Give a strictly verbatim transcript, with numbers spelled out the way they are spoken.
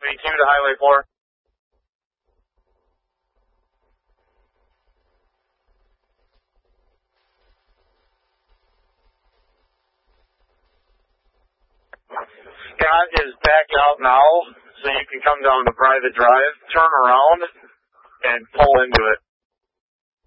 V two to Highway four. Scott is back out now, so you can come down the private drive, turn around, and pull into it.